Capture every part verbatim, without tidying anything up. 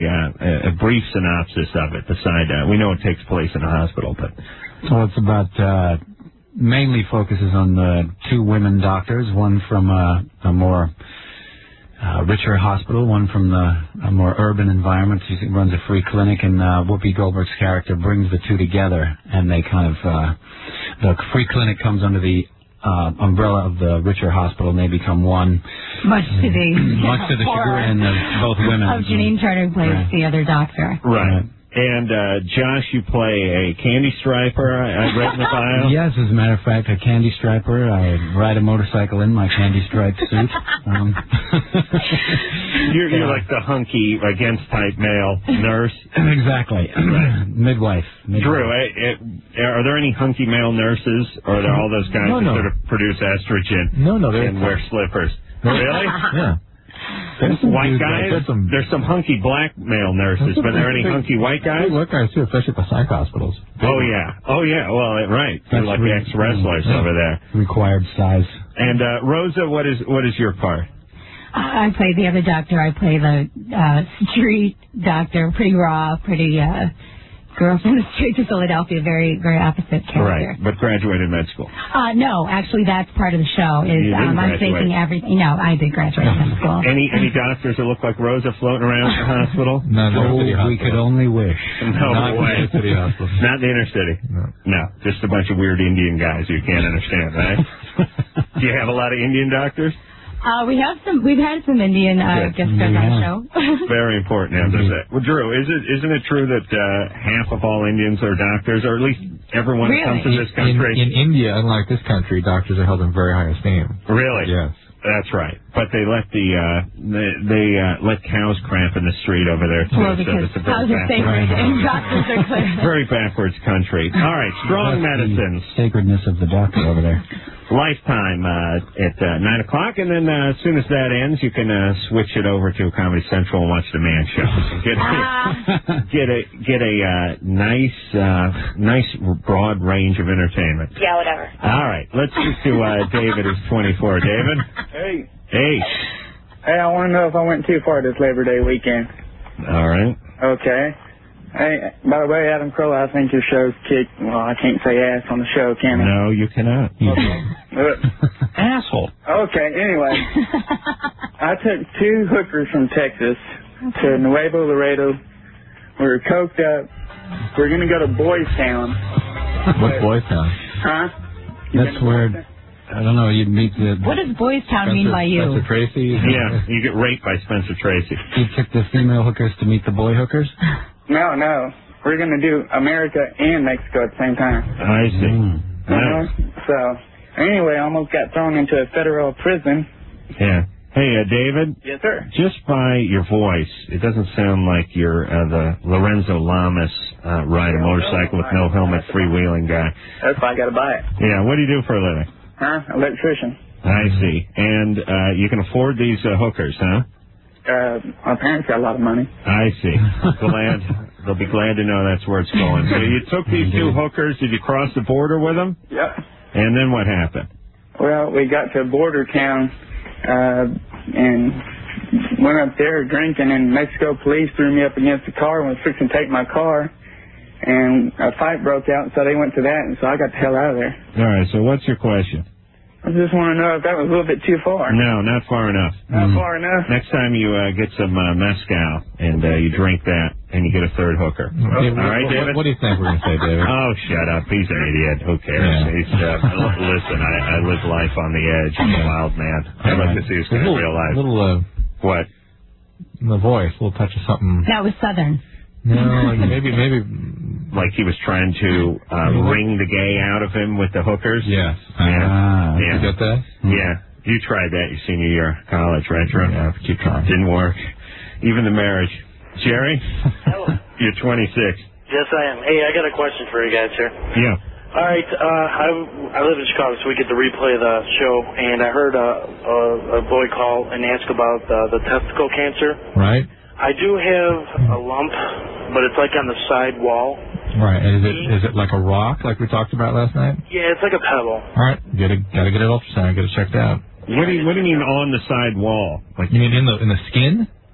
uh, a brief synopsis of it. Beside that, we know it takes place in a hospital, but well, it's about uh, mainly focuses on the two women doctors, one from uh, a more uh, richer hospital, one from the a more urban environment. She runs a free clinic, and uh, Whoopi Goldberg's character brings the two together, and they kind of uh, the free clinic comes under the Uh, umbrella of the richer hospital, and they become one. Much to the much to the chagrin of both women. Of Janine Turner plays right. the other doctor. Right. And uh, Josh, you play a candy striper. I, I read in the bio. Yes, as a matter of fact, a candy striper. I ride a motorcycle in my candy striped suit. Um. you're, you're like the hunky against type male nurse. Exactly. Right. Midwife. Midwife. Drew, eh, eh, are there any hunky male nurses, or are there all those guys no, that no. sort of produce estrogen no, no, and wear slippers? Really? Yeah. There's some white guys. There's some, there's some hunky black male nurses, but are there any hunky white guys? White guys too, especially at the psych hospitals. Oh yeah, oh yeah. Well, right. They're like the ex-wrestlers yeah. over there. Required size. And uh, Rosa, what is what is your part? I play the other doctor. I play the uh, street doctor. Pretty raw, pretty uh, girl from the streets of Philadelphia. Very, very opposite character. Right, but graduated med school. Uh, no, actually, that's part of the show. Is you didn't um, I'm graduate. faking everything. No, I did graduate med school. Any any doctors that look like Rosa floating around the hospital? No, no, oh, city we could only wish. No Not way. the city hospital. Not the inner city. No. no, just a bunch of weird Indian guys you can't understand, right? Do you have a lot of Indian doctors? Uh, we have some. We've had some Indian uh, guest stars on the show. Very important. Answer that. Well, Drew, is it isn't it true that uh, half of all Indians are doctors, or at least everyone really? that comes to this country? In, in India, unlike this country, doctors are held in very high esteem. Really? Yes. That's right. But they let the uh, they, they uh, let cows cramp in the street over there too. Well, because so cows are sacred and doctors are clear. Very backwards country. All right, strong medicines. The sacredness of the doctor over there. Lifetime uh, at uh, nine o'clock, and then uh, as soon as that ends, you can uh, switch it over to Comedy Central and watch the Man Show. Get a get a get a uh, nice uh, nice broad range of entertainment. Yeah, whatever. All right, let's get to uh, David, who's twenty-four. David. Hey. Hey. Hey, I want to know if I went too far this Labor Day weekend. All right. Okay. Hey, by the way, Adam Carolla, I think your show's kicked. Well, I can't say ass on the show, can I? No, you cannot. Okay. Asshole. Okay, anyway. I took two hookers from Texas to Nuevo Laredo. We were coked up. We we're going to go to Boys Town. What's Boys Town? Huh? That's where, I don't know, you'd meet the... What does Boys Town Spencer, mean by you? Spencer Tracy? Yeah, you get raped by Spencer Tracy. You took the female hookers to meet the boy hookers? No, no. We're going to do America and Mexico at the same time. I see. Mm. Nice. Uh-huh. So, anyway, I almost got thrown into a federal prison. Yeah. Hey, uh, David? Yes, sir. Just by your voice, it doesn't sound like you're uh, the Lorenzo Lamas uh, ride a motorcycle with no helmet freewheeling guy. That's why I got to buy it. Yeah, what do you do for a living? Huh? Electrician. I see. And uh, you can afford these uh, hookers, huh? Uh, my parents got a lot of money. I see. Glad. They'll be glad to know that's where it's going. So you took these two hookers. Did you cross the border with them? Yep. And then what happened? Well, we got to a border town uh, and went up there drinking, and Mexico police threw me up against the car and was fixing to take my car. And a fight broke out, so they went to that, and so I got the hell out of there. All right, so what's your question? I just want to know if that was a little bit too far. No, not far enough. Not mm. far enough? Next time you uh, get some uh, mezcal and uh, you drink that and you get a third hooker. Okay, All right, what, David? What do you think we're going to say, David? Oh, shut up. He's an idiot. Who cares? Yeah. He's, uh, listen, I, I live life on the edge. I'm a wild man. I'd like to see this guy in real life. little, uh, what? The voice, a little touch of something. That was Southern. No, like maybe, maybe... Like he was trying to uh, wring the gay out of him with the hookers? Yes. Yeah. Ah, yeah. You get that? Yeah. You tried that your senior year of college, right, Drew? Yeah, keep trying. Didn't work. Even the marriage. Jerry? Hello. You're twenty-six. Yes, I am. Hey, I got a question for you guys here. Yeah. All right, uh, I, I live in Chicago, so we get to replay the show, and I heard uh, a, a boy call and ask about uh, the testicle cancer. Right. I do have a lump, but it's like on the side wall. Right. Is it is it like a rock, like we talked about last night? Yeah, it's like a pebble. All right. Get it. Got to get it ultrasound. Get it checked out. What do you What do you mean on the side wall? Like you mean in the in the skin?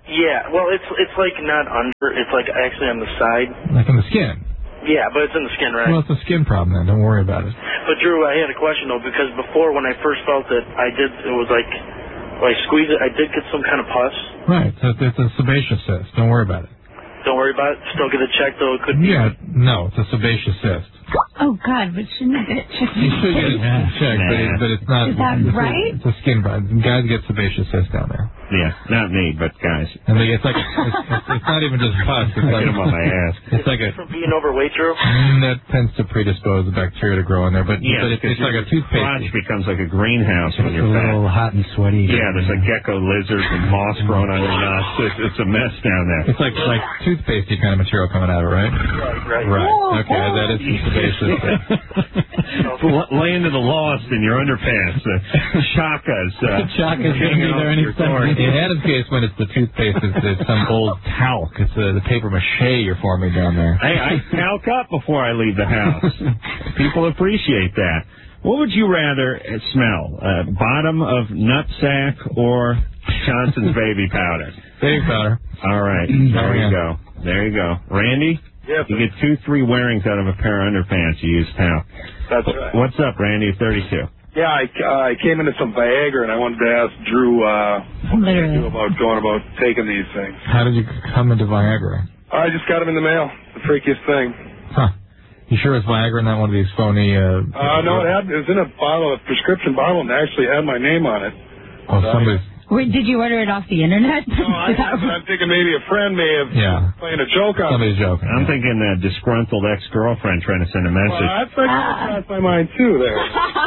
Yeah, well, it's it's like not under, it's like actually on the side. Like in the skin. Yeah, but it's in the skin, right? Well, it's a skin problem then. Don't worry about it. But Drew, I had a question though, because before when I first felt it, I did, it was like, when I squeezed it, I did get some kind of pus. Right, so it's a sebaceous cyst. Don't worry about it. Don't worry about it. Still get it checked though. It could be. Yeah, no, it's a sebaceous cyst. Oh, God, but shouldn't I get it checked? You should get it checked, but, it, but it's not. Is that it's right? A, it's a skin problem. Guys get sebaceous cysts down there. Yeah, not me, but guys. And they, it's like it's, it's, it's not even just pus. It's like Get 'em on my ass. It's like a From being overweight, Drew. mm, that tends to predispose the bacteria to grow in there. But Yeah, but it, it's like a toothpaste. crotch becomes like a greenhouse when It's a you're fat. little hot and sweaty. Yeah, there's like gecko lizards and moss growing on your nuts. It's, it's a mess down there. It's like like toothpastey kind of material coming out of it, right? Right, right. Right. Okay, that is the sebaceous cyst. L- Land of the lost in your underpants. Uh, Chakas. Uh, Chaka's gonna be hanging there off any your second. cord. In Adam's case, when it's the toothpaste, it's, it's some old talc. It's uh, the paper mache you're forming down there. Hey, I talc up before I leave the house. People appreciate that. What would you rather uh, smell? Uh, bottom of nutsack or Johnson's baby powder? Baby powder. All right. There you go. There you go. Randy? Yes, You get two, three wearings out of a pair of underpants you use now. that's right. What's up, Randy? You're thirty-two. Yeah, I, uh, I came into some Viagra, and I wanted to ask Drew uh, what do Literally. about going about taking these things. How did you come into Viagra? I just got them in the mail. The freakiest thing. Huh. You sure it's Viagra, not one of these phony... Uh, Uh, no, it, had, it was in a bottle, a prescription bottle, and it actually had my name on it. Oh, somebody's... Wait, did you order it off the internet? No, I, I'm thinking maybe a friend may have Yeah. playing a joke on me. Somebody's joking. I'm thinking a disgruntled ex-girlfriend trying to send a Well, message. that's like crossed my mind, too, there.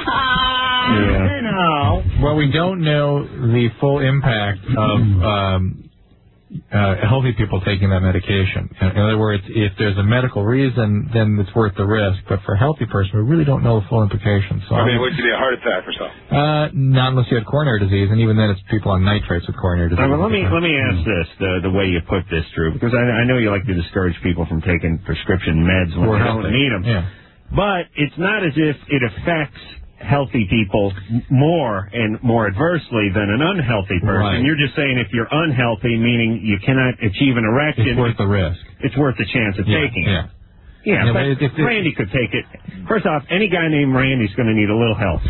Yeah. You know. Well, we don't know the full impact of um, uh, healthy people taking that medication. In other words, if there's a medical reason, then it's worth the risk. But for a healthy person, we really don't know the full implications. So I mean, would you be a heart attack or something? uh, not unless you had coronary disease, and even then, it's people on nitrates with coronary disease. All right, well, let me let me ask this the the way you put this, Drew, because I, I know you like to discourage people from taking prescription meds when Or they healthy. don't need them. Yeah. But it's not as if it affects healthy people m- more and more adversely than an unhealthy person. Right. You're just saying if you're unhealthy, meaning you cannot achieve an erection, It's worth the risk. it's worth the chance of Yeah, taking it. yeah. Yeah, Yeah, but but if- if- Randy could take it. First off, any guy named Randy's going to need a little help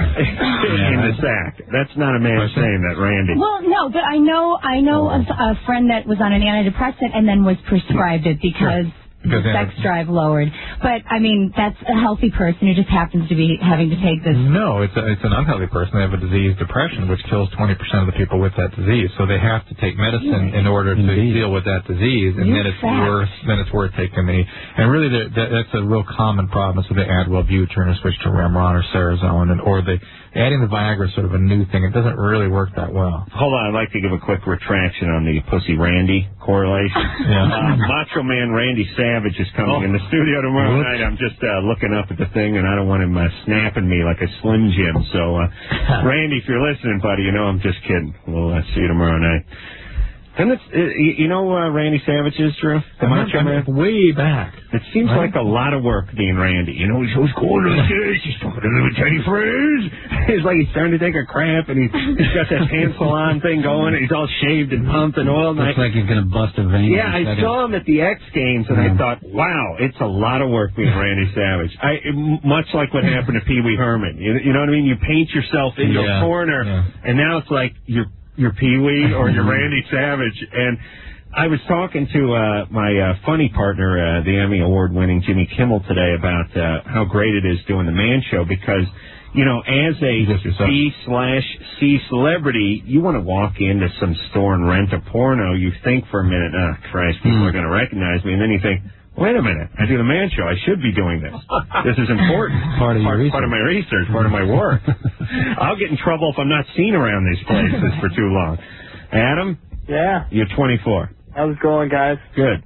in the sack. That's not a man's Question? name, that Randy. Well, no, but I know I know a, a friend that was on an antidepressant and then was prescribed it because Because the they sex have- drive lowered. But, I mean, that's a healthy person who just happens to be having to take this. No, it's a, it's an unhealthy person. They have a disease, depression, which kills twenty percent of the people with that disease. So they have to take medicine in order to Indeed. deal with that disease, and You're then it's fat. worth then it's worth taking the. And really, that, that, that's a real common problem. So they add Wellbutrin or switch to Remeron or Cerazone, and or they adding the Viagra is sort of a new thing. It doesn't really work that well. Hold on, I'd like to give a quick retraction on the Pussy Randy correlation. Yeah. Uh, Macho Man Randy Savage is coming in the studio tomorrow Whoops. night. I'm just uh, looking up at the thing, and I don't want him uh, snapping me like a Slim Jim. So, uh, Randy, if you're listening, buddy, you know I'm just kidding. We'll uh, see you tomorrow night. And it's, uh, you you know uh, Randy Savage is, Drew? The Macho Man? Way back. It seems Right. like a lot of work being Randy. You know, he's always going like this. He's talking to little Teddy Frizz. It's like he's starting to take a crap, and he's, he's got that pencil on thing going. And he's all shaved and pumped and oiled. And Looks I, like he's going to bust a vein. yeah, in a I second. saw him at the X Games, and I Yeah. thought, wow, it's a lot of work being Randy Savage. I m- much like what happened to Pee Wee Herman. You, you know what I mean? You paint yourself into Yeah, a corner, yeah. and now it's like you're you're Pee Wee or you're Randy Savage. And I was talking to uh, my uh, funny partner, uh, the Emmy Award-winning Jimmy Kimmel, today about uh, how great it is doing the Man Show because, you know, as a Just yourself. B slash C celebrity, you want to walk into some store and rent a porno. You think for a minute, ah, Christ, people Hmm. are going to recognize me, and then you think, wait a minute, I do the Man Show. I should be doing this. This is important. Part of your part, research. part of my research, part of my work. I'll get in trouble if I'm not seen around these places for too long. Adam, Yeah, you're twenty-four. how's it going, guys? Good.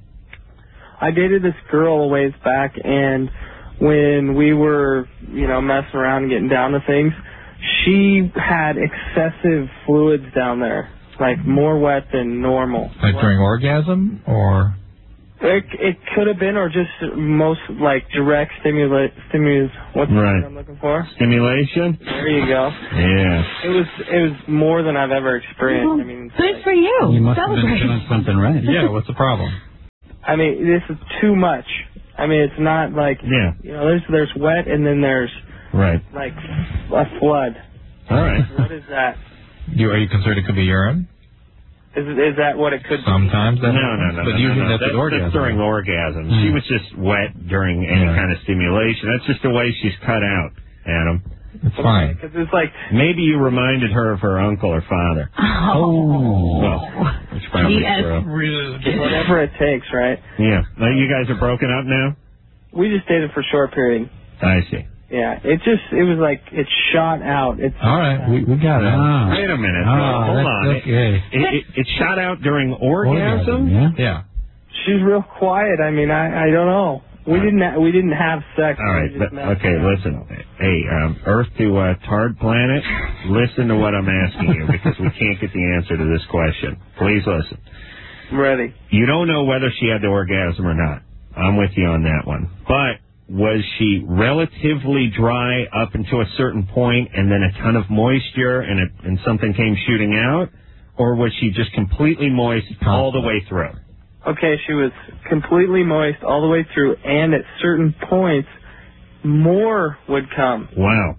I dated this girl a ways back, and when we were, you know, messing around and getting down to things, she had excessive fluids down there, like more wet than normal. Like during orgasm, or It, it could have been, or just most, like, direct stimulate, stimulus, what's the Right. word I'm looking for? Stimulation? There you go. Yeah. It was it was more than I've ever experienced. I mean, Good for you. You must have been Celebrate. doing something right. Yeah, what's the problem? I mean, this is too much. I mean, it's not like, Yeah. you know, there's there's wet and then there's, Right. like, a flood. All right. What is that? You Are you concerned it could be urine? Is it, is that what it could Sometimes. No, That no, happens, no, But no, usually no, no. that's That's, with orgasm. that's during orgasm. Mm. She was just wet during any Yeah. kind of stimulation. That's just the way she's cut out, Adam. It's be? fine. Because it's like, Maybe you reminded her of her uncle or father. Oh. Well, it's probably Yes, true. rude. whatever it takes, right? Yeah. Now, you guys are broken up now? We just dated for a short period. I see. Yeah, it just, it was like, it shot out. It's All right, we, we got it. Ah. Wait a minute. Ah, Hold that's on. okay. It, it, it shot out during orgasm? Yeah. Yeah. She's real quiet. I mean, I, I don't know. We didn't ha- we didn't have sex. All right, We but, just met. okay, listen. Hey, um, Earth to uh, Tard Planet, listen to what I'm asking you because we can't get the answer to this question. Please listen. I'm ready. You don't know whether she had the orgasm or not. I'm with you on that one. But was she relatively dry up until a certain point and then a ton of moisture and, it, and something came shooting out? Or was she just completely moist all the way through? Okay, she was completely moist all the way through, and at certain points, more would come. Wow.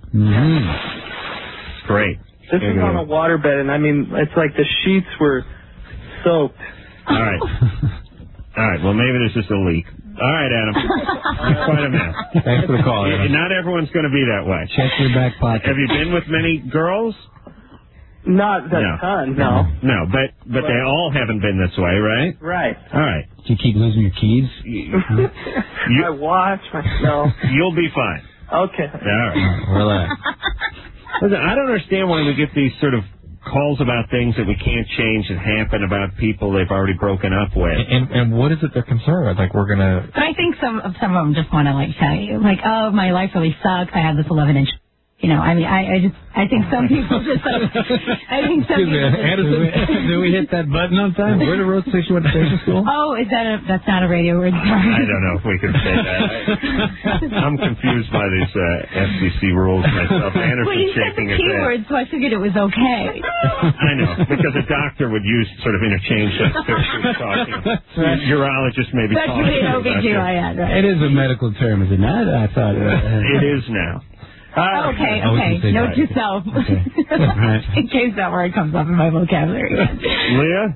Mm-hmm. Great. This was on a waterbed, and I mean, it's like the sheets were soaked. All right. All right, well, maybe there's just a leak. All right, Adam. You're quite a mess. Thanks for the call, Yeah, Adam. Not everyone's going to be that way. Check your back pocket. Have you been with many girls? Not a No. ton, no. No, but but they all haven't been this way, right? Right. All right. Do you keep losing your keys? You, My watch, my no. you'll be fine. Okay. All right. Relax. Listen, I don't understand why we get these sort of calls about things that we can't change that happen about people they've already broken up with. And and what is it they're concerned with? Like we're gonna. But I think some of some of them just want to like tell you, like, oh, my life really sucks. I have this eleven inch. You know, I mean, I, I just, I think some people just, like, I think some Excuse me, people just, Anderson, did we hit that button on time? Where the road station went to station school? oh, is that a, that's not a radio word, sorry. I don't know if we can say that. I, I'm confused by these uh, F C C rules myself. Well, Anderson's you said shaking the his head. keywords, so I figured it was okay. I know, because a doctor would use sort of interchange that if she was talking. right. Urologist maybe That's talking really an O B about G you. Y N, right? It is a medical term, is it not? I thought uh, It is now. Uh, Okay, Oh, we okay. can say Note that. to self. Okay. Right. In case that word comes up in my vocabulary again. Leah?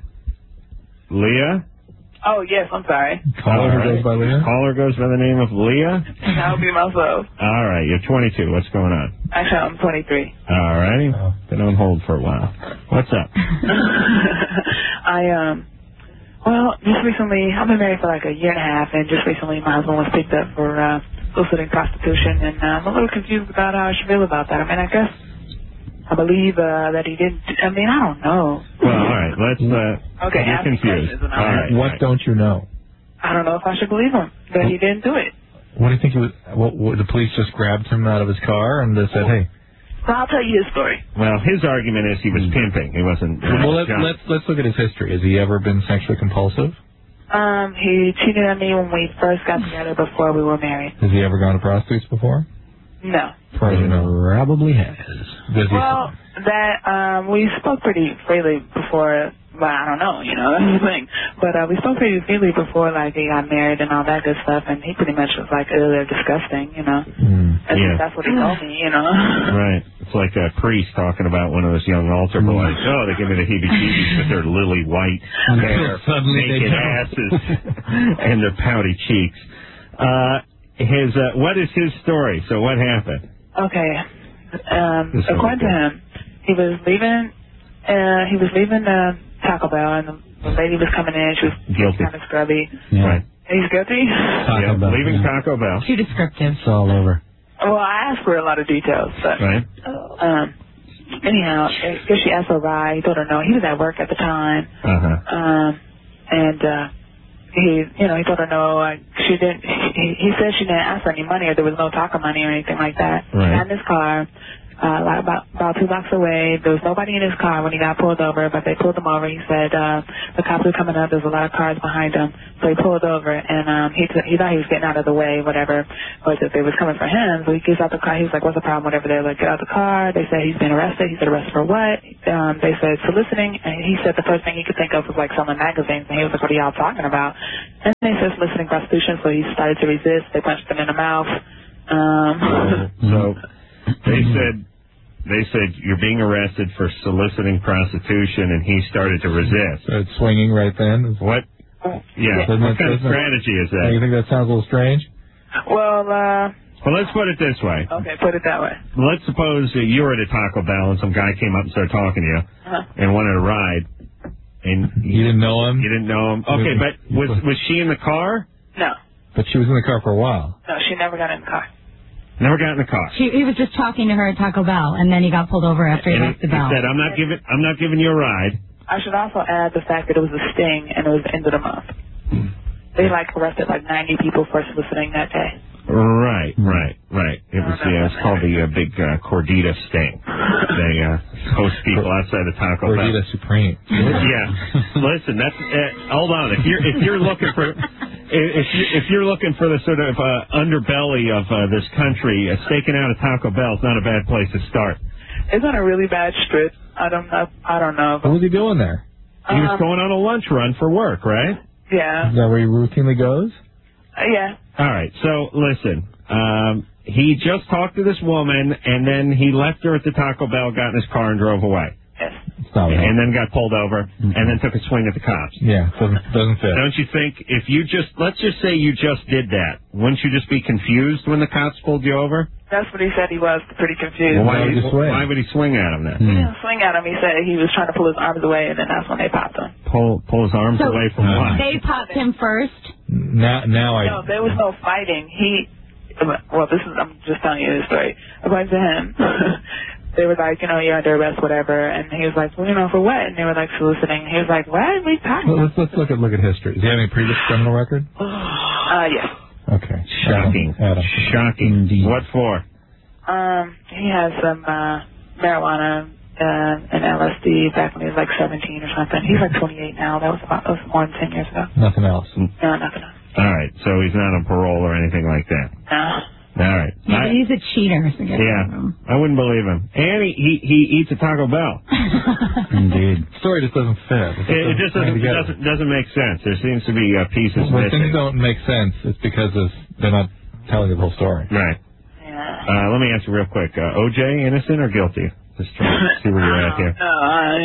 Leah? Oh, yes, I'm sorry. Caller who goes by Leah? Caller goes by the name of Leah? That would be myself. All right, you're twenty-two. What's going on? Actually, I'm twenty-three. All righty. Been on hold for a while. What's up? I, um, well, just recently, I've been married for like a year and a half, and just recently my husband was picked up for, uh, soliciting prostitution, and uh, I'm a little confused about how I should feel about that. I mean, I guess I believe uh, that he didn't. I mean, I don't know. Well, all right. Let's. Uh, Okay, you're ask me confused. questions and All I'll- right. What all right. don't you know? I don't know if I should believe him that he didn't do it. What do you think he was? What, what, the police just grabbed him out of his car and just said, "Hey." So I'll tell you his story. Well, his argument is he was pimping. He wasn't. Uh, Well, let's John. let's let's look at his history. Has he ever been sexually compulsive? Um, he cheated on me when we first got together before we were married. Has he ever gone to prostitutes before? No. As far as you know. Probably has. Does he? Well, that um, we spoke pretty freely before. Well, I don't know, you know, that's the thing. But uh, we spoke pretty freely before, like, he got married and all that good stuff, and he pretty much was like, oh, they're disgusting, you know. Mm. At Yeah. least that's what he told me, you know. Right. It's like a priest talking about one of those young altar boys. Oh, they give me the heebie-jeebies with their lily white hair, Suddenly they naked don't. asses, and their pouty cheeks. Uh, his uh, what is his story? So what happened? Okay. Um, This according to him, he was leaving. Uh, he was leaving uh, Taco Bell, and the, the lady was coming in. She was Guilty. kind of scrubby. Yeah. Right. He's guilty. Taco Yeah, Bell, leaving yeah. Taco Bell. Too descriptive. It's all over. Well, I asked for a lot of details, but Right. um, anyhow, I guess she asked for a ride. He told her no. He was at work at the time, Uh huh. um, and uh, he, you know, he told her no. Uh, she didn't. He, he said she didn't ask for any money, or there was no taco money or anything like that. Right. He got in his car, uh, like about, about two blocks away. There was nobody in his car when he got pulled over, but they pulled him over. He said uh, the cops were coming up. There's a lot of cars behind him. So he pulled over, and um, he, t- he thought he was getting out of the way, whatever, was if they was coming for him. So he gets out the car. He was like, what's the problem, whatever. They're like, get out the car. They said he's been arrested. He said, arrested for what? Um, they said soliciting, and he said the first thing he could think of was like selling magazines, and he was like, what are y'all talking about? And they said soliciting prostitution, so he started to resist. They punched him in the mouth. Um, so they said they said you're being arrested for soliciting prostitution, and he started to resist. Started swinging right then. What? Yeah. Doesn't What that, kind of strategy is that? You think that sounds a little strange? well, uh, Well, let's put it this way. okay, put it that way. Let's suppose uh, you were at a Taco Bell and some guy came up and started talking to you Uh-huh. and wanted a ride, and You didn't know him? you didn't know him. Okay, but was was she in the car? No, But she was in the car for a while. no, she never got in the car. Never got in the car. She, he was just talking to her at Taco Bell, and then he got pulled over after he And left the he bell. said, "I'm not giving I'm not giving you a ride." I should also add the fact that it was a sting and it was the end of the month. They like arrested like ninety people for soliciting that day. Right, right, right. It was yeah, it's called the uh, big uh, Cordita sting. They uh, host people outside the Taco Bell. Cordita Supreme. Yeah. Listen, that's uh, hold on. If you're if you're looking for if you if you're looking for the sort of uh, underbelly of uh, this country, uh, staking out a Taco Bell is not a bad place to start. It's on a really bad strip. I don't know. I don't know. What was he doing there? He was Um, going on a lunch run for work, right? Yeah. Is that where he routinely goes? Uh, yeah. All right. So listen, um, he just talked to this woman, and then he left her at the Taco Bell, got in his car, and drove away. Yes. It's not right. And then got pulled over, and then took a swing at the cops. Yeah, doesn't, doesn't fit. Don't you think if you just, let's just say you just did that, wouldn't you just be confused when the cops pulled you over? That's what he said. He was pretty confused. Well, why, would he swing? why would he swing at him then? He didn't swing at him. He said he was trying to pull his arms away, and then that's when they popped him. Pull pull his arms So away from what? they popped him first. Now, now I... No, there was no fighting. He, well, this is, I'm just telling you the story. According to him, they were like, you know, you're under arrest, whatever, and he was like, well, you know, for what? And they were like soliciting. He was like, what are we talking Well, about? let's, let's look at look at history. Does he have any previous criminal record? Uh, yes. Okay. Shocking. Adam. Adam. Shocking. Indeed. What for? Um, he has some uh, marijuana uh, and L S D back when he was like seventeen or something. He's like twenty-eight now. That was about that was more than ten years ago. Nothing else. No, nothing else. All right, so he's not on parole or anything like that. No. All right. Yeah, I- he's a cheater. So get rid of yeah, him. I wouldn't believe him. And he, he, he eats a Taco Bell. Indeed. The story just doesn't fit. It, it just doesn't, it doesn't doesn't make sense. There seems to be uh, pieces When missing. things don't make sense, it's because of, they're not telling you the whole story. Right. Yeah. Uh, let me ask you real quick. Uh, O J, innocent or guilty? Just trying to see where you're at here. No,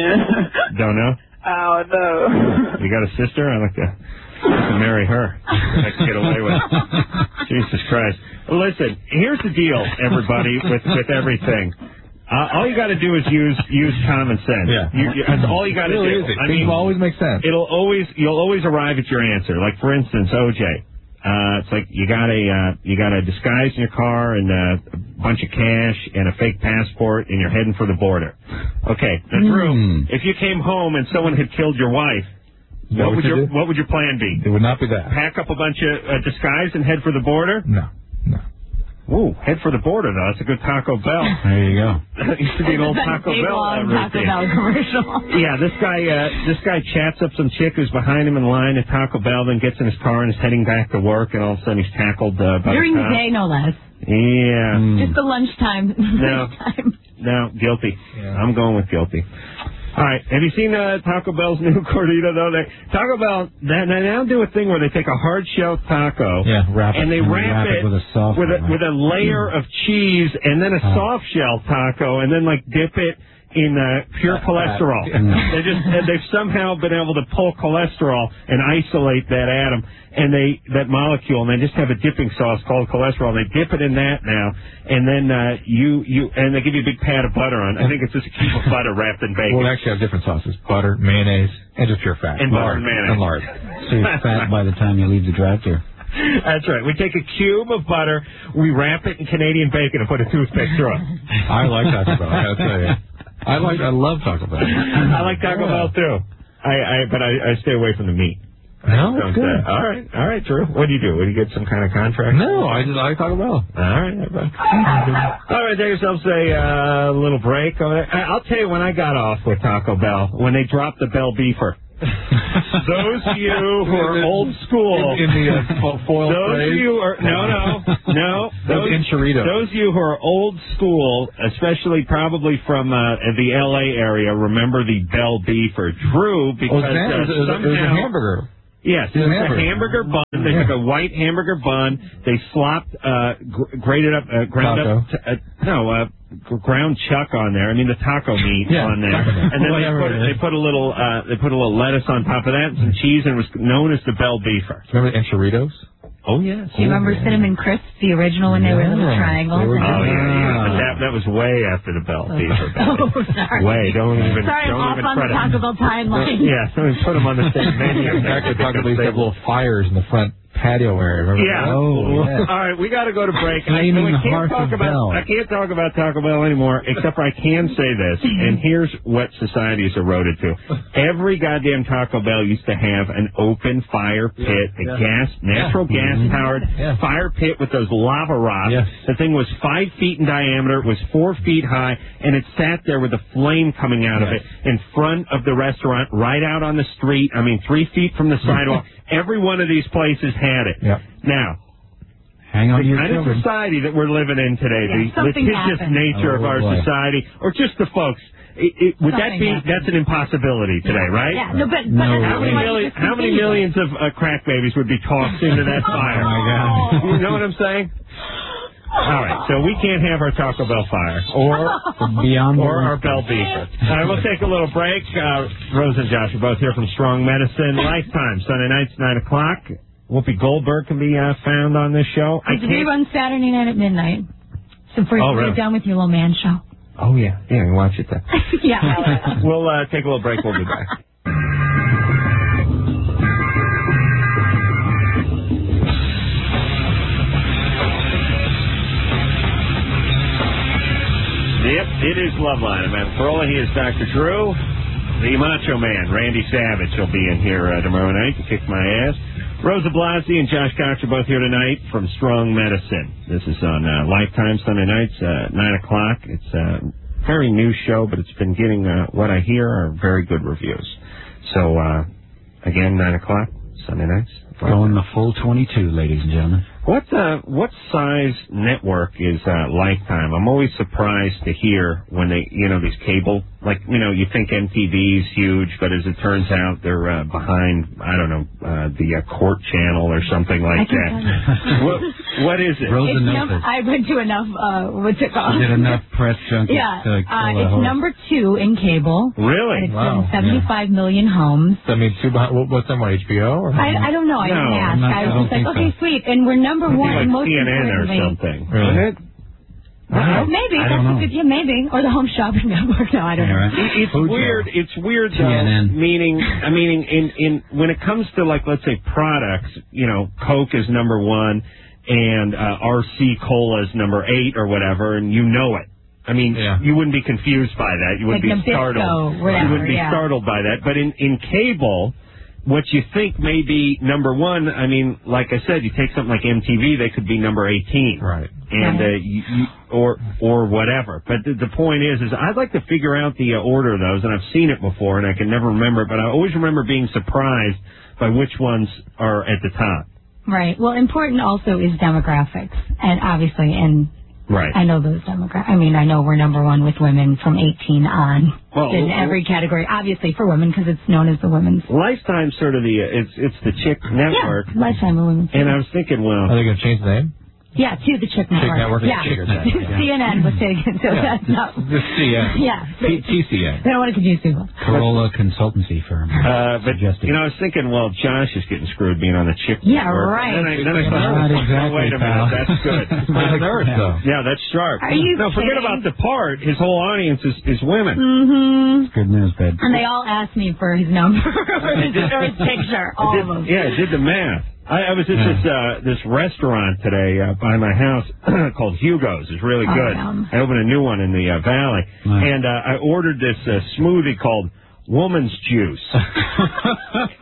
I Don't know? Oh no. You got a sister? I'd like to, like to marry her. I'd like to get away with it. Jesus Christ. Listen, here's the deal, everybody, with, with everything. Uh, all you got to do is use use common sense. Yeah. You, you, that's all you got to Really do. easy. I Things mean, always make sense. it'll always you'll always arrive at your answer. Like for instance, O J. Uh, it's like you got a uh, you got a disguise in your car and uh, a bunch of cash and a fake passport and you're heading for the border. Okay, that's Mm. true. If you came home and someone had killed your wife, that what what would you your do? what would your plan be? It would not be that. Pack up a bunch of uh, disguise and head for the border? No. No. Ooh, head for the border though. That's a good Taco Bell. There you go. That used to be an old Taco Big Bell. long uh, Taco routine. Bell commercial. Yeah, this guy uh, this guy chats up some chick who's behind him in line at Taco Bell, then gets in his car and is heading back to work, and all of a sudden he's tackled uh, by During the the cops. day, no less. Yeah. Just the lunchtime. No. lunchtime. No, guilty. Yeah. I'm going with guilty. All right. Have you seen uh, Taco Bell's new Cordita, though? They, Taco Bell, they, they now do a thing where they take a hard-shell taco Yeah, wrap it. and they And wrap, wrap it with a soft with a, one, with a layer of cheese and then a Oh. soft-shell taco and then, like, dip it in uh, pure Fat, cholesterol. fat. They just uh, they've somehow been able to pull cholesterol and isolate that atom and they that molecule, and they just have a dipping sauce called cholesterol. And they dip it in that now, and then uh, you you and they give you a big pat of butter on. I think it's just a cube of butter wrapped in bacon. Well, we actually have different sauces: butter, mayonnaise, and just pure fat. And butter lard. and mayonnaise. And lard. So you're fat by the time you leave the drive-thru. That's right. We take a cube of butter, we wrap it in Canadian bacon, and put a toothpick through it. I like Taco Bell. I gotta tell you, I like, I love Taco Bell. I like Taco Yeah. Bell too. I, I but I, I stay away from the meat. No, Don't, it's good. uh, all right, all right, Drew. What do you do? Would you get some kind of contract? No, I just like Taco Bell. All right, everybody. All right, take yourselves a uh, little break. I'll tell you when I got off with Taco Bell, when they dropped the Bell Beefer. Those of you who are old school, in, in the uh, foil those phrase. of you are no, no, no. Those enchiladas. Those of you who are old school, especially probably from uh, the L A area, remember the Bell Beefer. Drew, because oh, it, was, uh, it, was, somehow, it was a hamburger. Yes, it was a hamburger bun. They yeah. took a white hamburger bun. They slopped, uh, gr- grated up, uh, ground taco. up, t- uh, no, uh, g- ground chuck on there. I mean the taco meat yeah. on there, and then they put, they put a little, uh, they put a little lettuce on top of that, and some cheese, and it was known as the Bell Beefer. Remember the enchiladas? Oh yes. Do you remember yeah. Cinnamon Crisps, the original when they were little triangles? Oh yeah, yeah. But that that was way after the Bell Beefer. Oh, sorry. Way. Don't even. Sorry, don't I'm off even on the credit. Taco Bell timeline. Yeah, so we put them on the same menu. Back at Taco Bell, used to have little fires in the front patio area. Remember Yeah. that? Oh, yeah. All right, we got to go to break. I, Flaming I can't heart talk of about. Bell. I can't talk about Taco Bell anymore. Except for I can say this, and here's what society is eroded to. Every goddamn Taco Bell used to have an open fire pit, a yeah. gas, natural Yeah. gas powered Yeah. fire pit with those lava rocks. Yes. The thing was five feet in diameter, it was four feet high, and it sat there with a flame coming out of Yes. it in front of the restaurant, right out on the street. I mean, three feet from the sidewalk. Every one of these places had it. Yep. Now. Hang on The to your kind children. of society that we're living in today, Yeah, the something litigious happened. nature Oh, of our boy. society, or just the folks, it, it, would that Something be, happened. that's an impossibility today, right? Yeah, no, but, but No. that's How many, why million, it's how many continued. millions of uh, crack babies would be tossed into that fire? Oh, my God. You know what I'm saying? All right, so we can't have our Taco Bell fire, or Beyond or our Bell Beefer. All right, we'll take a little break. Uh, Rose and Josh are both here from Strong Medicine. Lifetime, Sunday nights, nine o'clock. Whoopi Goldberg can be uh, found on this show. I It's a can't. rerun Saturday night at midnight. So first Oh, really? you're done with your little man show. Oh, yeah. Yeah, you watch it then. Yeah. We'll uh, take a little break. We'll be back. Yep, it is Loveline. I'm Adam Carolla. He is Doctor Drew. The Macho Man, Randy Savage, will be in here uh, tomorrow night to kick my ass. Rosa Blasi and Josh Cox are both here tonight from Strong Medicine. This is on uh, Lifetime Sunday nights, uh, nine o'clock. It's a very new show, but it's been getting, uh, what I hear, are very good reviews. So, uh, again, nine o'clock, Sunday nights. Going the full twenty-two, ladies and gentlemen. What uh, what size network is uh, Lifetime? I'm always surprised to hear when they, you know, these cable, like, you know, you think M T V's huge, but as it turns out, they're uh, behind, I don't know, uh, the uh, Court Channel or something like that. what, what is it? Rosa It's knows num- it. I went to enough, uh, what's it called? Did enough press junkets Yeah, to uh, kill it's a host. number two in cable. Really? It's Wow. in seventy-five million homes. So, I mean, two behind, what, what's on, what, H B O? Or? I, I don't know. I No, didn't ask. I'm not- I I was don't just like, think okay, so. sweet. And we're number It'd be one. like most C N N or importantly. something. Really? Isn't it? Oh, maybe. I That's don't know. a good, yeah, maybe. Or the Home Shopping Network. No, I don't Yeah, know. right. It's Food weird. show. It's weird, T N N. though. Meaning, I mean, in in when it comes to, like, let's say products, you know, Coke is number one, and uh, R C Cola is number eight or whatever, and you know it. I mean, Yeah. you wouldn't be confused by that. You wouldn't Like be Nabisco, startled. whatever, you wouldn't be yeah. startled by that. But in in cable, what you think may be number one, I mean, like I said, you take something like M T V, they could be number eighteen. Right. And, uh, Right. you, you, or, or whatever. But the, the point is, is I'd like to figure out the uh, order of those, and I've seen it before, and I can never remember it, but I always remember being surprised by which ones are at the top. Right. Well, important also is demographics. And obviously, and Right. I know those demographics. I mean, I know we're number one with women from eighteen on Well, in well, every category, obviously for women because it's known as the women's. Lifetime's sort of the, uh, it's, it's the chick network. Yeah, Lifetime of Women's. And I was thinking, well, Are they going to change the name? Yeah, to the Chick Network. Network is yeah. Chick Network, yeah. C N N was taken, so Yeah. that's not. The C N. Yeah. T- TCN. They don't want to confuse people. Corolla Consultancy Firm. Uh, but, Suggested. you know, I was thinking, well, Josh is getting screwed being on the chick Yeah, network. right. And then I, then I thought, Not oh, exactly, wait a minute, pal. that's good. Not a nerd, though. Yeah, that's sharp. Are you No, forget kidding? about the part. His whole audience is, is women. Mm-hmm. Good news, babe. And they all asked me for his number or his, or his picture, all I did, of them. Yeah, I did the math. I, I was at Yeah. this uh, this restaurant today uh, by my house called Hugo's. It's really Oh, good. yum. I opened a new one in the uh, valley, Nice. and uh, I ordered this uh, smoothie called Woman's Juice.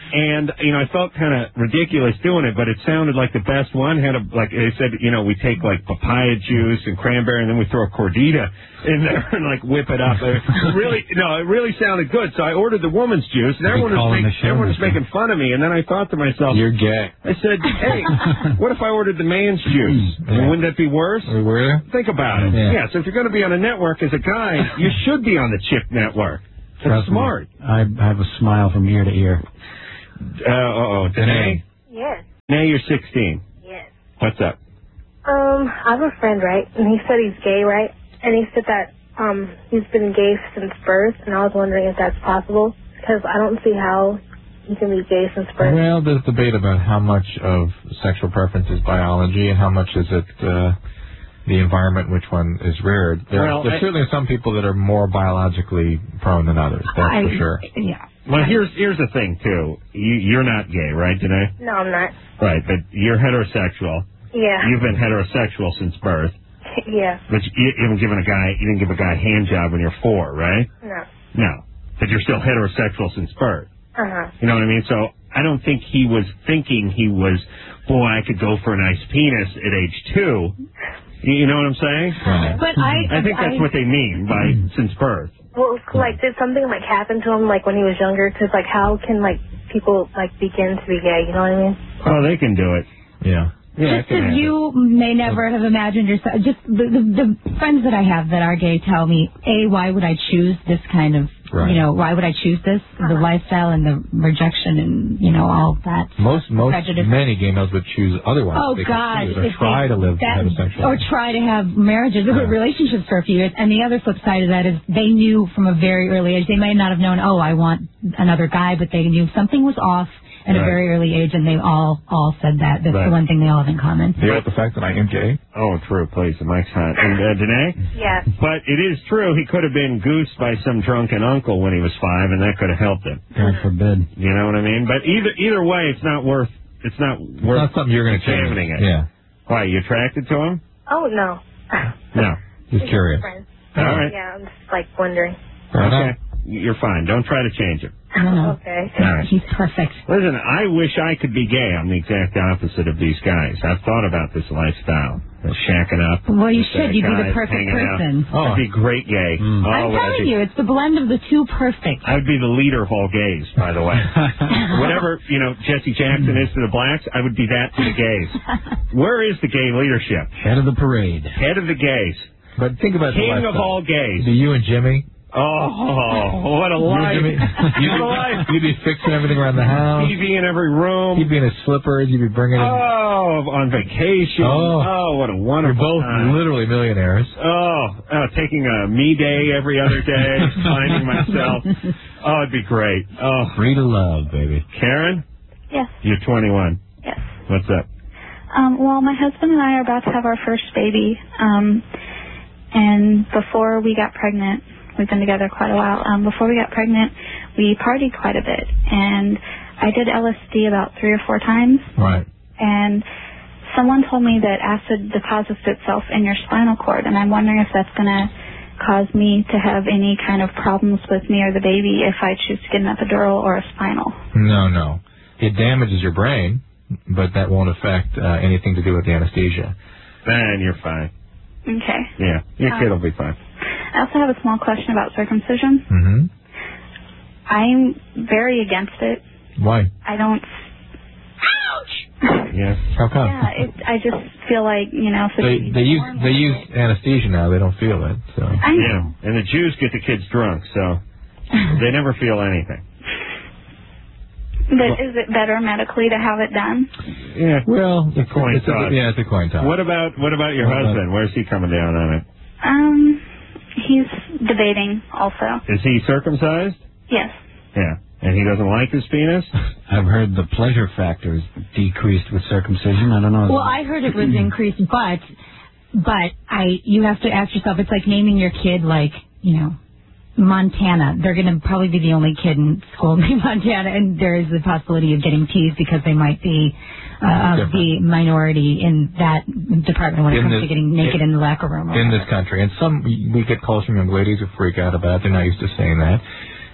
And, you know, I felt kind of ridiculous doing it, but it sounded like the best one. Had a, like, they said, you know, we take, like, papaya juice and cranberry, and then we throw a Cordita in there and, like, whip it up. It really, no, it really sounded good. So I ordered the woman's juice, and everyone was, make, everyone was making fun of me. And then I thought to myself, you're gay. I said, hey, what if I ordered the man's juice? Yeah. Wouldn't that be worse? Where? Think about it. Yeah. yeah, so if you're going to be on a network as a guy, you should be on the Chip Network. That's Trust smart. Me, I have a smile from ear to ear. Uh, uh-oh, Danae? Yes. Danae, you're sixteen. Yes. What's up? Um, I have a friend, right? And he said he's gay, right? And he said that um he's been gay since birth, and I was wondering if that's possible, because I don't see how he can be gay since birth. Well, there's debate about how much of sexual preference is biology and how much is it uh, the environment, which one is reared. There, well, there's I, certainly some people that are more biologically prone than others, that's I, for sure. Yeah. Well, here's here's the thing, too. You, you're not gay, right, Danae? No, I'm not. Right, but you're heterosexual. Yeah. You've been heterosexual since birth. Yeah. But you, you haven't given a guy, you didn't give a guy a hand job when you're four, right? No. No. But you're still heterosexual since birth. Uh-huh. You know what I mean? So I don't think he was thinking he was, boy, I could go for a nice penis at age two. You know what I'm saying? Right. But I... I think that's I, what they mean by since birth. Well, like, did something, like, happen to him, like, when he was younger? Because, like, how can, like, people, like, begin to be gay? You know what I mean? Oh, they can do it. Yeah. Yeah, just as you may never have imagined yourself, just the, the, the friends that I have that are gay tell me, A, why would I choose this kind of, right. you know, why would I choose this? Uh-huh. The lifestyle and the rejection and, you know, all that. Most, most, prejudice. many gay males would choose otherwise. Oh, they God. Or try they, to live that, heterosexual. Or try to have marriages or yeah. relationships for a few years. And the other flip side of that is they knew from a very early age, they might not have known, oh, I want another guy, but they knew something was off at right. a very early age, and they all all said that. That's right. the one thing they all have in common. You know the fact that I am gay? Oh, true, please. The mic's hot. And, uh, Danae? Yeah. But it is true, he could have been goosed by some drunken uncle when he was five, and that could have helped him. God forbid. You know what I mean? But either either way, it's not worth, it's not worth it's not something you're going to change. examining it. Yeah. Why, you attracted to him? Oh, no. No. Just curious. All right. Yeah, I'm just, like, wondering. Fair okay. enough. You're fine. Don't try to change him. No. Okay. All right. He's perfect. Listen, I wish I could be gay. I'm the exact opposite of these guys. I've thought about this lifestyle. The shacking up. Well, you with, should. uh, You'd be the guys perfect hanging person. Out. Oh, I'd be great gay. Mm. Oh, I'm would I telling be- you, it's the blend of the two perfect. I would be the leader of all gays, by the way. Whatever, you know, Jesse Jackson is to the blacks, I would be that to the gays. Where is the gay leadership? Head of the parade. Head of the gays. But think about the King lifestyle. of all gays. Be you and Jimmy. Oh, what a life. You and Jimmy, you'd, What a life. you'd be fixing everything around the house. T V in every room. He'd be in his slippers. You'd be bringing in... Oh, on vacation. Oh. Oh, what a You're wonderful both time. literally millionaires. Oh, oh, taking a me day every other day, finding myself. Oh, it'd be great. Oh, Free to love, baby. Karen, Yes, you're twenty-one. yes. What's up? Um, well, my husband and I are about to have our first baby. Um, and before we got pregnant, we've been together quite a while. Um, before we got pregnant, we partied quite a bit. And I did L S D about three or four times. Right. And someone told me that acid deposits itself in your spinal cord. And I'm wondering if that's going to cause me to have any kind of problems with me or the baby if I choose to get an epidural or a spinal. No, no. It damages your brain, but that won't affect uh, anything to do with the anesthesia. Man, you're fine. Okay. Yeah, your Um, kid will be fine. I also have a small question about circumcision. Mm-hmm. I'm very against it. Why? I don't... Yeah. How come? Yeah, it, I just feel like, you know... If They it's they use warm, they use anesthesia now. They don't feel it. So. I know. Yeah, and the Jews get the kids drunk, so they never feel anything. But is it better medically to have it done? Yeah. Well, it's a coin it's a, toss. yeah, it's a coin toss. What about what about your What about- husband? Where's he coming down on it? Um, he's debating also. Is he circumcised? Yes. Yeah. And he doesn't like his penis? I've heard the pleasure factor is decreased with circumcision. I don't know. Well, I heard it was increased, but but I you have to ask yourself. It's like naming your kid like you know Montana. They're going to probably be the only kid in school named Montana, and there is the possibility of getting teased because they might be uh, of the minority in that department when it In comes this- to getting naked in, in- the locker room. or in this whatever. country. And some, we get calls from young ladies who freak out about it. They're not used to saying that.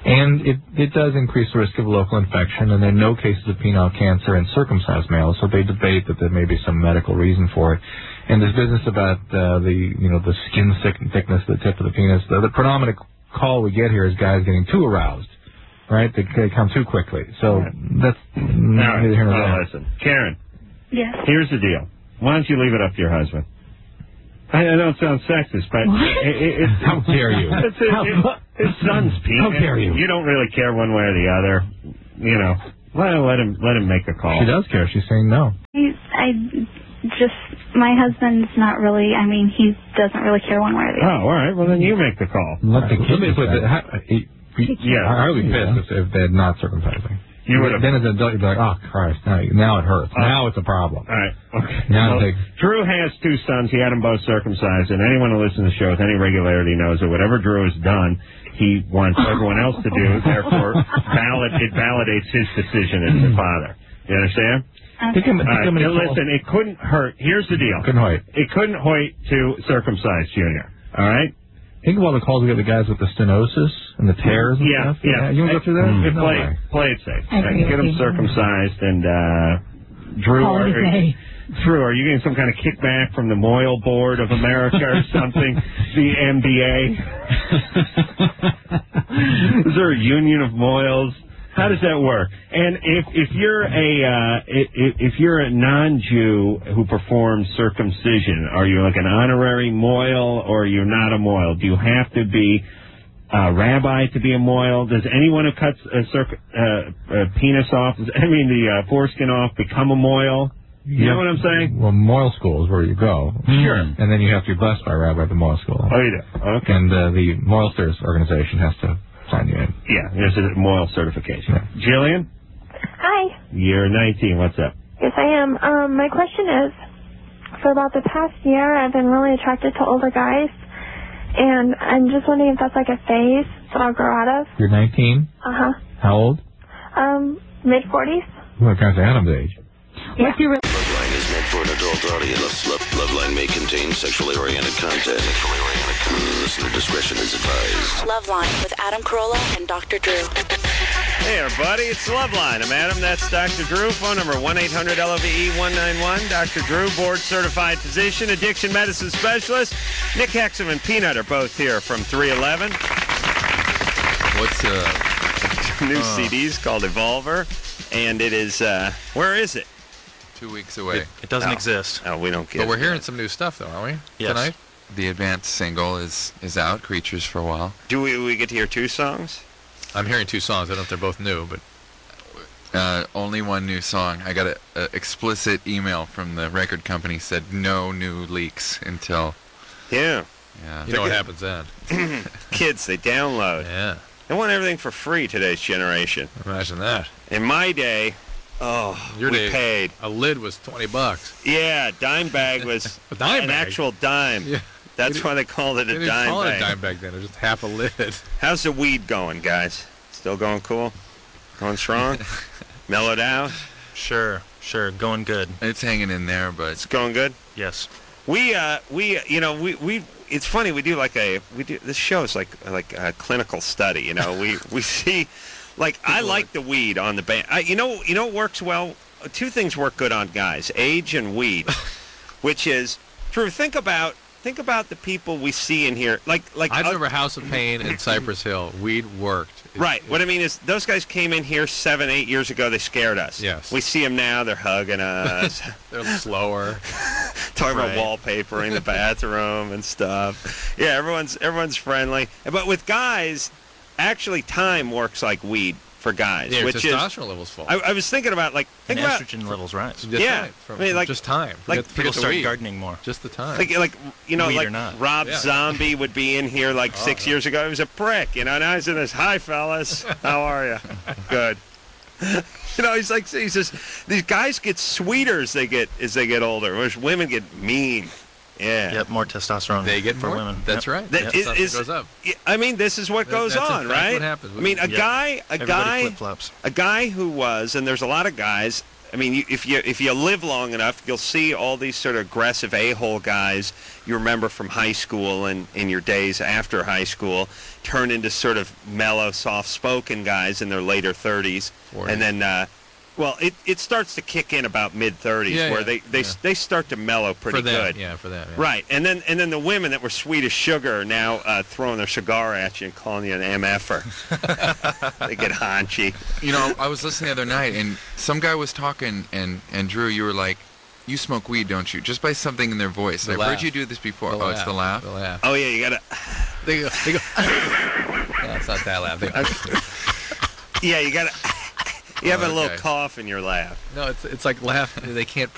And it, it does increase the risk of local infection, and there are no cases of penile cancer in circumcised males, so they debate that there may be some medical reason for it. And this business about uh, the, you know, the skin thickness of the tip of the penis, the, the predominant call we get here is guys getting too aroused, right? They, they come too quickly. So right. that's neither here nor there. Listen, Karen. Yes. Here's the deal. Why don't you leave it up to your husband? I, I know it sounds sexist, but it, it, it's, how dare you? It's, it, it, his son's penis. How dare you? You don't really care one way or the other. You know, well, let him let him make a call. She does care. She's saying no. He's, I just my husband's not really. I mean, he doesn't really care one way or the other. Oh, all right. Well, then you make the call. Let the kids put it. Yeah, I would be pissed if they're not circumcising. You would have. Then as an adult, you'd be like, oh, Christ, now, now it hurts. Uh, now it's a problem. All right. Okay. Now well, they... Drew has two sons. He had them both circumcised, and anyone who listens to the show with any regularity knows that whatever Drew has done, he wants everyone else to do. Therefore, valid, it validates his decision as the father. You understand? Okay. Him, right. Now, listen, it couldn't hurt. Here's the deal. Couldn't hurt. It couldn't hurt to circumcise Junior. All right? Think of all the calls we get the guys with the stenosis and the tears and yeah, stuff. Yeah, yeah. You want to go through that? Mm. No play, way. play it safe. I agree Get them with you. circumcised, and uh, Drew, are, are, Drew, are you getting some kind of kickback from the Moyle Board of America or something? The M B A? Is there a union of Moyles? How does that work? And if if you're a uh, if, if you're a non-Jew who performs circumcision, are you like an honorary Moyle or you're not a Moyle? Do you have to be a rabbi to be a Moyle? Does anyone who cuts a, circ- uh, a penis off, I mean the uh, foreskin off, become a Moyle? You yeah. know what I'm saying? Well, Moyle School is where you go. Sure. And then you have to be blessed by a rabbi at the Moyle School. Oh, you do? Okay. And uh, the Moilsters organization has to sign you in. Yeah, there's a Moyle certification. Yeah. Jillian? Hi. You're nineteen. What's up? Yes, I am. Um, my question is, for about the past year, I've been really attracted to older guys, and I'm just wondering if that's like a phase that I'll grow out of. You're nineteen? Uh-huh. How old? Um, mid-forties. Well, kind of Adam's age. Yeah. Loveline is meant for an adult audience. Love, Loveline may contain sexually oriented content. Sexually oriented content. Listener discretion is advised. Loveline with Adam Carolla and Doctor Drew. Hey, everybody, it's Loveline. I'm Adam. That's Doctor Drew. Phone number one eight hundred L O V E one nine one. Doctor Drew, board-certified physician, addiction medicine specialist. Nick Hexum and Peanut are both here from three eleven. What's uh new uh, C Ds called Evolver, and it is, uh, where is it? Two weeks away. It, it doesn't oh. exist. Oh, we don't get But we're it hearing yet. some new stuff, though, aren't we? Yes. Tonight? The advanced single is, is out, Creatures for a While. Do we, we get to hear two songs? I'm hearing two songs. I don't know if they're both new, but... Uh, only one new song. I got an explicit email from the record company, said no new leaks until... Yeah. Yeah. You know what happens then. Kids, they download. Yeah. They want everything for free, today's generation. Imagine that. In my day... Oh, Your we day, paid. A lid was twenty bucks. Yeah, dime bag was a dime an bag? actual dime. Yeah. That's why they called it a They didn't dime call bag. it a dime bag then. It was just half a lid. How's the weed going, guys? Still going cool? Going strong? Mellowed out? Sure, sure. Going good. It's hanging in there, but... It's going good? Yes. We, uh, we, you know, we, we, it's funny, we do like a, we do, this show is like, like a clinical study, you know, we, we see, like, I like the weed on the band. I, you know, you know what works well? Two things work good on guys, age and weed, which is, Drew, think about, think about the people we see in here, like, like. I uh, remember House of Pain and Cypress Hill. Weed worked. It, right. It, what I mean is, those guys came in here seven, eight years ago. They scared us. Yes. We see them now. They're hugging us. They're slower. Talking right. about wallpapering the bathroom and stuff. Yeah, everyone's everyone's friendly. But with guys, actually, time works like weed for guys. Yeah, which testosterone is, levels fall. I, I was thinking about like think and about estrogen levels rise. Just yeah, right. From, I mean, like just time. Like forget, people forget start weed. gardening more. Just the time. Like, like you know, Weed like or not. Rob Yeah. Zombie would be in here like Oh, six yeah. years ago. He was a prick, you know. Now he's in this. Hi, fellas. How are you? Good. You know, he's like he says these guys get sweeter as they get as they get older, whereas women get mean. Yeah. Yep, more testosterone. They get for more. women. That's yep. right. That Yep. is- Testosterone goes up. I mean, this is what That- goes that's in on, fact right? what happens. I mean, a Yep. guy, a Everybody guy, flip-flops. a guy who was, and there's a lot of guys I mean, you, if you if you live long enough, you'll see all these sort of aggressive a-hole guys you remember from high school and in your days after high school turn into sort of mellow, soft-spoken guys in their later thirties, forties. And then, uh, well, it, it starts to kick in about mid-thirties, Yeah, where yeah, they they, yeah. they start to mellow pretty for that, good. Yeah, for that. Yeah. Right, and then and then the women that were sweet as sugar are now uh, throwing their cigar at you and calling you an M F-er. They get haunchy. You know, I was listening the other night, and some guy was talking, and, and Drew, you were like, you smoke weed, don't you? Just by something in their voice. The I've laugh. heard you do this before. The oh, laugh. it's the laugh? The laugh. Oh, yeah, you got to... They go... They go no, it's not that laugh. They go... Yeah, you got to... You have Oh, a little okay. cough in your laugh. No, it's it's like laugh. They can't